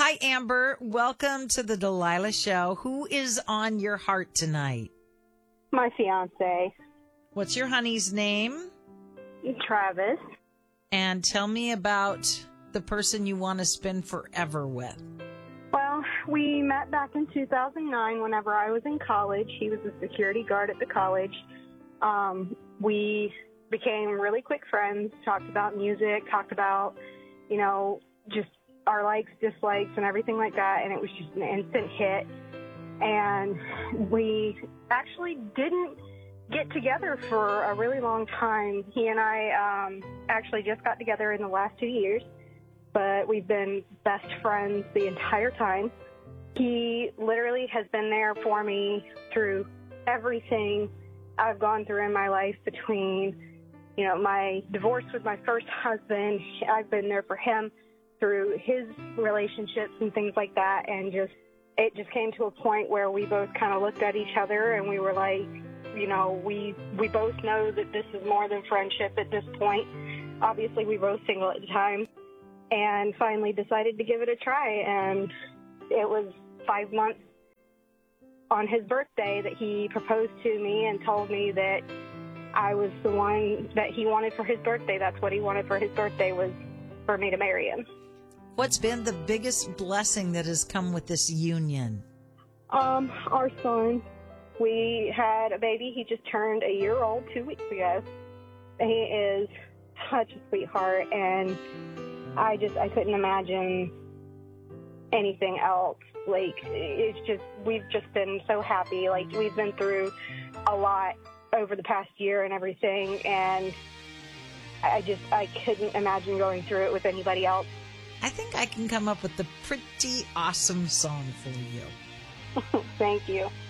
Hi, Amber. Welcome to the Delilah Show. Who is on your heart tonight? My fiance, What's your honey's name? Travis. And tell me about the person you want to spend forever with. Well, we met back in 2009 whenever I was in college. He was a security guard at the college. We became really quick friends, talked about music, talked about, just our likes, dislikes, and everything like that, and it was just an instant hit. And we actually didn't get together for a really long time. He and I actually just got together in the last 2 years, but we've been best friends the entire time. He literally has been there for me through everything I've gone through in my life between, my divorce with my first husband. I've been there for him through his relationships and things like that, and it just came to a point where we both kind of looked at each other and we were like, we both know that this is more than friendship at this point. Obviously, we were both single at the time, and finally decided to give it a try. And it was 5 months on his birthday that he proposed to me and told me that I was the one that he wanted for his birthday. That's what he wanted for his birthday, was for me to marry him. What's been the biggest blessing that has come with this union? Our son. We had a baby. He just turned a year old 2 weeks ago. He is such a sweetheart, and I couldn't imagine anything else. We've just been so happy. We've been through a lot over the past year and everything, and I couldn't imagine going through it with anybody else. I think I can come up with a pretty awesome song for you. Thank you.